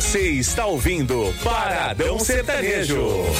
Você está ouvindo Paradão Sertanejo.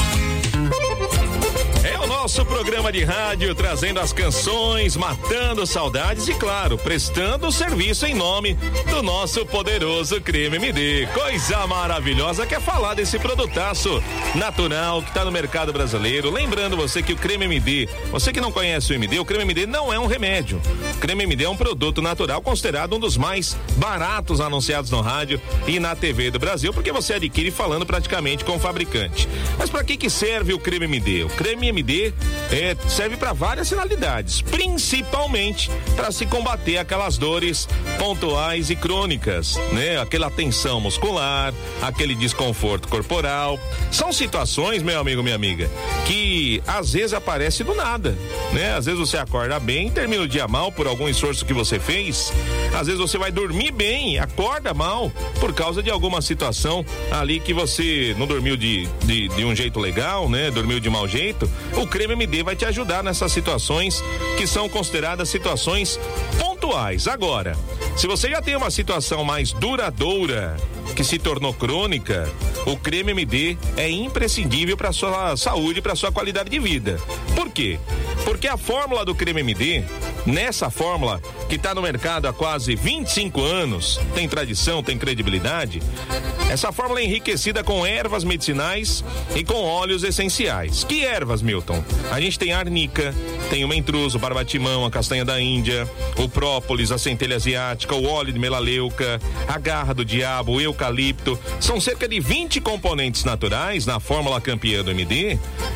É o nosso programa de rádio trazendo as canções, matando saudades e, claro, prestando serviço em nome do nosso poderoso Creme MD. Coisa maravilhosa que é falar desse produtaço natural que tá no mercado brasileiro. Lembrando você que o Creme MD, você que não conhece o MD, o Creme MD não é um remédio. O Creme MD é um produto natural considerado um dos mais baratos anunciados no rádio e na TV do Brasil, porque você adquire falando praticamente com o fabricante. Mas para que serve o Creme MD? O Creme MD serve para várias finalidades, principalmente para se combater aquelas dores pontuais e crônicas, né? Aquela tensão muscular, aquele desconforto corporal. São situações, meu amigo, minha amiga, que às vezes aparece do nada, né? Às vezes você acorda bem, termina o dia mal por algum esforço que você fez. Às vezes você vai dormir bem, acorda mal por causa de alguma situação ali que você não dormiu de um jeito legal, né? Dormiu de mau jeito. O Creme MD vai te ajudar nessas situações que são consideradas situações pontuais. Agora, se você já tem uma situação mais duradoura, que se tornou crônica, o Creme MD é imprescindível para sua saúde, para sua qualidade de vida. Por quê? Porque a fórmula do Creme MD, nessa fórmula que está no mercado há quase 25 anos, tem tradição, tem credibilidade, essa fórmula é enriquecida com ervas medicinais e com óleos essenciais. Que ervas, Milton? A gente tem a arnica, tem o mentruso, o barbatimão, a castanha da Índia, o própolis, a centelha asiática, o óleo de melaleuca, a garra do diabo, o eucalipto. São cerca de 20 componentes naturais na fórmula campeã do MD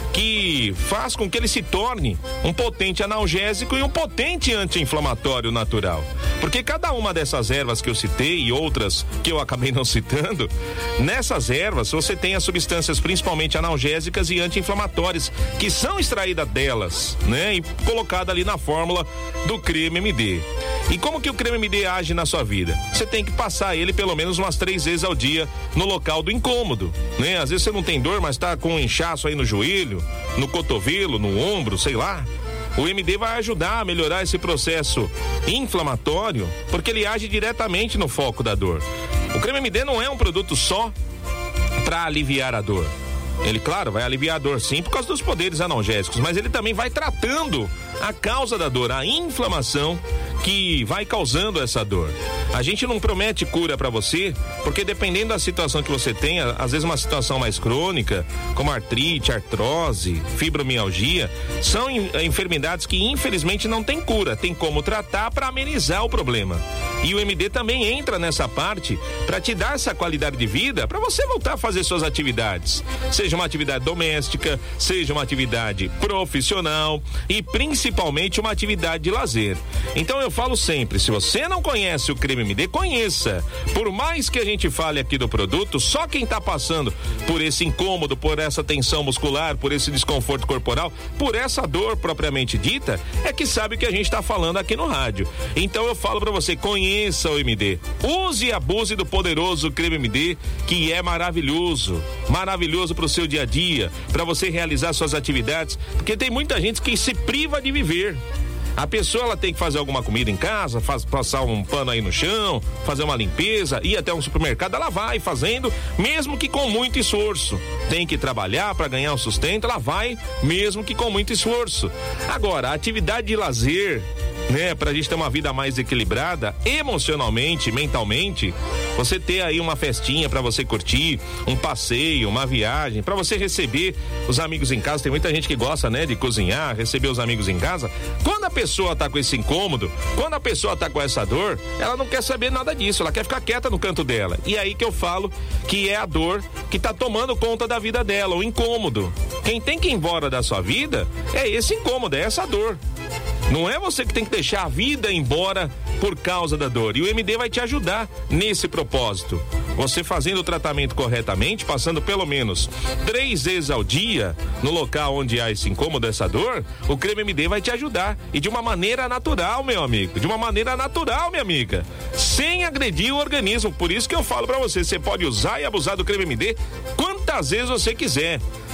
que faz com que ele se torne um potente analgésico e um potente anti-inflamatório natural. Porque cada uma dessas ervas que eu citei e outras que eu acabei não citando, nessas ervas você tem as substâncias principalmente analgésicas e anti-inflamatórias que são extraídas delas, né? E colocada ali na fórmula do Creme MD. E como que o Creme MD age na sua vida? Você tem que passar ele pelo menos umas 3 vezes ao dia no local do incômodo, né? Às vezes você não tem dor, mas tá com um inchaço aí no joelho, no cotovelo, no ombro, sei lá. O MD vai ajudar a melhorar esse processo inflamatório, porque ele age diretamente no foco da dor. O Creme MD não é um produto só para aliviar a dor. Ele, claro, vai aliviar a dor sim por causa dos poderes analgésicos, mas ele também vai tratando a causa da dor, a inflamação que vai causando essa dor. A gente não promete cura para você, porque dependendo da situação que você tenha, às vezes uma situação mais crônica, como artrite, artrose, fibromialgia, são enfermidades que infelizmente não tem cura, tem como tratar para amenizar o problema. E o MD também entra nessa parte para te dar essa qualidade de vida, para você voltar a fazer suas atividades, seja uma atividade doméstica, seja uma atividade profissional e principalmente uma atividade de lazer. Então eu falo sempre, se você não conhece o Creme MD, conheça. Por mais que a gente fale aqui do produto, só quem tá passando por esse incômodo, por essa tensão muscular, por esse desconforto corporal, por essa dor propriamente dita, é que sabe o que a gente tá falando aqui no rádio. Então eu falo pra você, conheça o MD. Use e abuse do poderoso Creme MD, que é maravilhoso. Maravilhoso pro seu dia a dia, pra você realizar suas atividades, porque tem muita gente que se priva de viver. A pessoa, ela tem que fazer alguma comida em casa, passar um pano aí no chão, fazer uma limpeza, ir até um supermercado, ela vai fazendo, mesmo que com muito esforço. Tem que trabalhar para ganhar o sustento, ela vai, mesmo que com muito esforço. Agora, a atividade de lazer, né, pra gente ter uma vida mais equilibrada, emocionalmente, mentalmente, você ter aí uma festinha pra você curtir, um passeio, uma viagem, pra você receber os amigos em casa. Tem muita gente que gosta, né, de cozinhar, receber os amigos em casa. Quando a pessoa tá com esse incômodo, quando a pessoa tá com essa dor, ela não quer saber nada disso, ela quer ficar quieta no canto dela. E aí que eu falo que é a dor que tá tomando conta da vida dela, o incômodo. Quem tem que ir embora da sua vida é esse incômodo, é essa dor. Não é você que tem que deixar a vida embora por causa da dor. E o MD vai te ajudar nesse propósito. Você fazendo o tratamento corretamente, passando pelo menos 3 vezes ao dia no local onde há esse incômodo, essa dor, o Creme MD vai te ajudar. E de uma maneira natural, meu amigo. De uma maneira natural, minha amiga. Sem agredir o organismo. Por isso que eu falo pra você, você pode usar e abusar do Creme MD quantas vezes você quiser.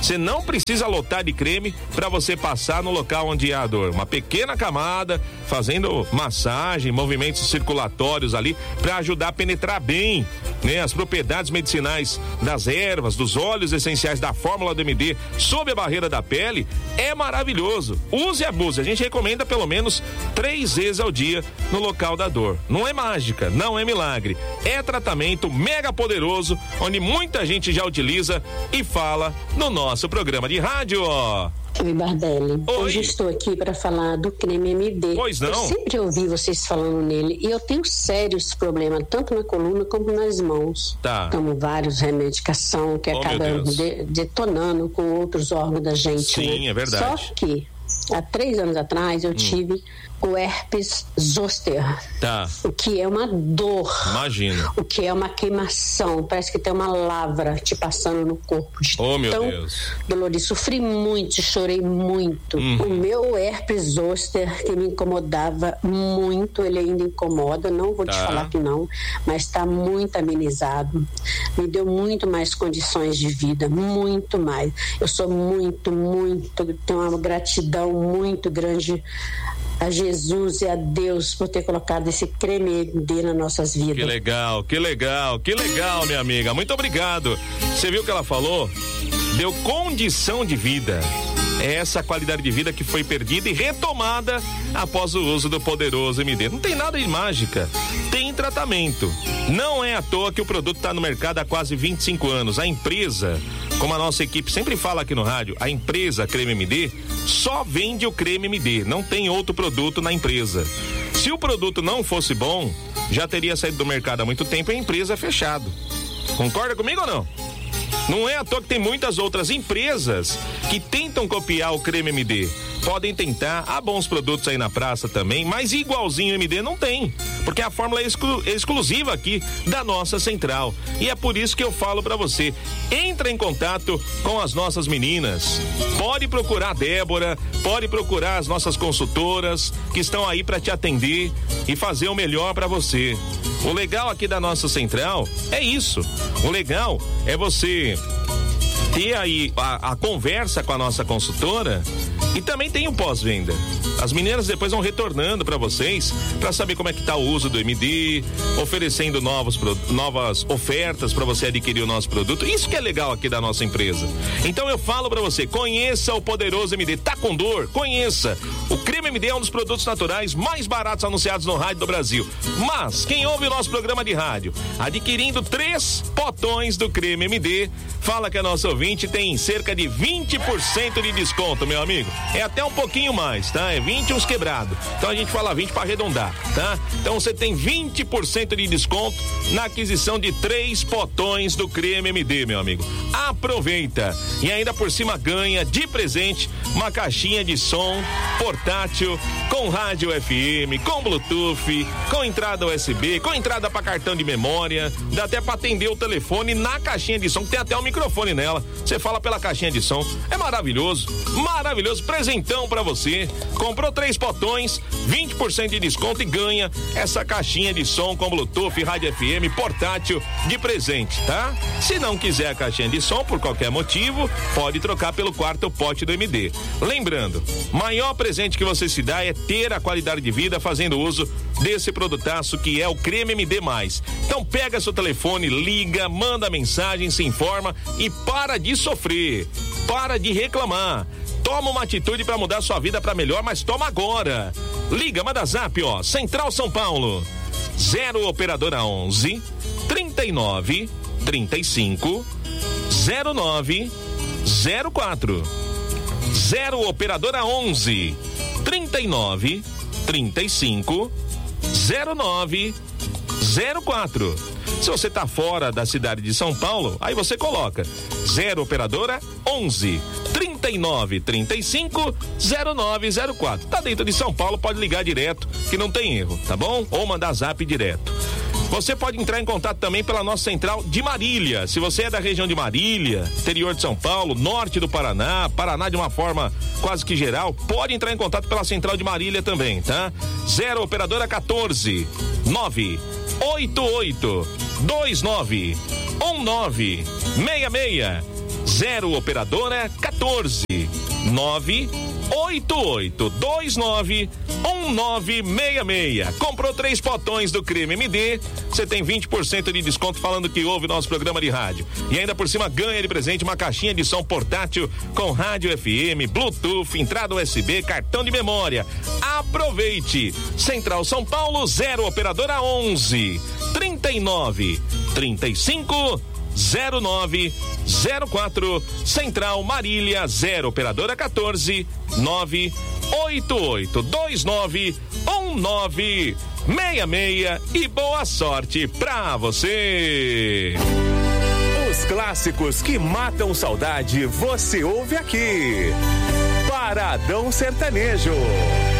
Você não precisa lotar de creme para você passar no local onde há a dor. Uma pequena camada, fazendo massagem, movimentos circulatórios ali, para ajudar a penetrar bem, né, as propriedades medicinais das ervas, dos óleos essenciais da fórmula do MD sob a barreira da pele. É maravilhoso. Use e abuse. A gente recomenda pelo menos 3 vezes ao dia no local da dor. Não é mágica, não é milagre. É tratamento mega poderoso, onde muita gente já utiliza e fala no nosso programa de rádio. Oi, Bardelli. Oi. Hoje estou aqui para falar do creme MD. Pois não. Eu sempre ouvi vocês falando nele e eu tenho sérios problemas, tanto na coluna como nas mãos. Tá. Tomo vários remedicação que acaba detonando com outros órgãos da gente. Sim, né? é verdade. Só que há 3 anos atrás eu tive o herpes zoster. Tá. O que é uma dor. Imagina. O que é uma queimação. Parece que tem uma lavra te passando no corpo. Oh, meu Deus. Dolorido. Sofri muito, chorei muito. O meu herpes zoster, que me incomodava muito, ele ainda incomoda, não vou te falar que não, mas está muito amenizado. Me deu muito mais condições de vida, muito mais. Eu sou tenho uma gratidão muito grande a Jesus e a Deus por ter colocado esse creme MD nas nossas vidas. Que legal, minha amiga. Muito obrigado. Você viu o que ela falou? Deu condição de vida. É essa qualidade de vida que foi perdida e retomada após o uso do poderoso MD. Não tem nada de mágica. Tem tratamento. Não é à toa que o produto está no mercado há quase 25 anos. A empresa, como a nossa equipe sempre fala aqui no rádio, a empresa Creme MD só vende o creme MD. Não tem outro produto na empresa. Se o produto não fosse bom, já teria saído do mercado há muito tempo e a empresa é fechada. Concorda comigo ou não? Não é à toa que tem muitas outras empresas que tentam copiar o creme MD. Podem tentar, há bons produtos aí na praça também, mas igualzinho MD não tem, porque a fórmula é exclusiva aqui da nossa central. E é por isso que eu falo pra você, entra em contato com as nossas meninas. Pode procurar a Débora, pode procurar as nossas consultoras que estão aí pra te atender e fazer o melhor pra você. O legal aqui da nossa central é isso. O legal é você ter aí a conversa com a nossa consultora e também tem o pós-venda. As meninas depois vão retornando para vocês para saber como é que tá o uso do MD, oferecendo novas ofertas para você adquirir o nosso produto. Isso que é legal aqui da nossa empresa. Então eu falo para você, conheça o poderoso MD. Tá com dor? Conheça. O creme MD é um dos produtos naturais mais baratos anunciados no rádio do Brasil. Mas quem ouve o nosso programa de rádio adquirindo 3 potões do creme MD, fala que a nossa ouvinte tem cerca de 20% de desconto, meu amigo. É até um pouquinho mais, tá? É 20 uns quebrado. Então a gente fala 20 para arredondar, tá? Então você tem 20% de desconto na aquisição de 3 potões do creme MD, meu amigo. Aproveita! E ainda por cima ganha de presente uma caixinha de som portátil com rádio FM, com Bluetooth, com entrada USB, com entrada para cartão de memória. Dá até para atender o telefone na caixinha de som, que tem até um microfone nela. Você fala pela caixinha de som. É maravilhoso, maravilhoso. Presentão pra você. Comprou 3 potões, 20% de desconto e ganha essa caixinha de som com Bluetooth, rádio FM, portátil de presente, tá? Se não quiser a caixinha de som por qualquer motivo, pode trocar pelo 4º pote do MD. Lembrando, maior presente que você se dá é ter a qualidade de vida fazendo uso desse produtaço que é o creme MD+. Então pega seu telefone, liga, manda mensagem, se informa e para de sofrer, para de reclamar. Toma uma atitude para mudar sua vida para melhor, mas toma agora. Liga, manda zap, ó, Central São Paulo, 0 operadora 11 39 35 09 04. 0 operadora 11 39 35 09 04. Se você tá fora da cidade de São Paulo, aí você coloca 0 operadora 11 39 35 0904. Tá dentro de São Paulo, pode ligar direto, que não tem erro, tá bom? Ou mandar zap direto. Você pode entrar em contato também pela nossa central de Marília. Se você é da região de Marília, interior de São Paulo, norte do Paraná, Paraná de uma forma quase que geral, pode entrar em contato pela central de Marília também, tá? 0 operadora 14 988 29 19 66. 0 operadora 14 988291966. Comprou 3 potões do Creme MD, você tem 20% de desconto falando que ouve nosso programa de rádio. E ainda por cima ganha de presente uma caixinha de som portátil com rádio FM, Bluetooth, entrada USB, cartão de memória. Aproveite! Central São Paulo 0 operadora 11 39 35 0904, Central Marília 0 operadora 14 988291966 e boa sorte pra você. Os clássicos que matam saudade você ouve aqui. Paradão Sertanejo.